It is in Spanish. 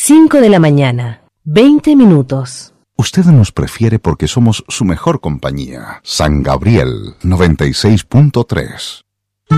5 de la mañana, 20 minutos. Usted nos prefiere porque somos su mejor compañía. San Gabriel 96.3.